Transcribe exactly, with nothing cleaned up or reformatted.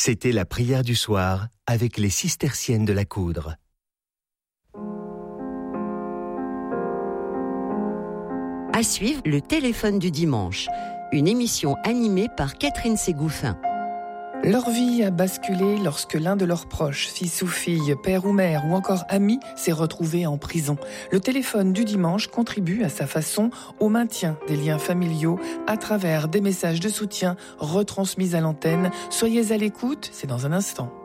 C'était la prière du soir avec les cisterciennes de la Coudre. À suivre, le téléphone du dimanche, une émission animée par Catherine Ségouffin. Leur vie a basculé lorsque l'un de leurs proches, fils ou fille, père ou mère ou encore ami, s'est retrouvé en prison. Le téléphone du dimanche contribue à sa façon au maintien des liens familiaux à travers des messages de soutien retransmis à l'antenne. Soyez à l'écoute, c'est dans un instant.